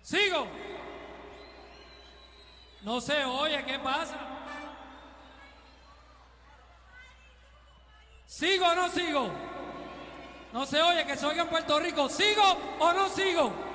¿Sigo? No se oye, ¿qué pasa? ¿Sigo o no sigo? No se oye, que se oiga en Puerto Rico. ¿Sigo o no sigo?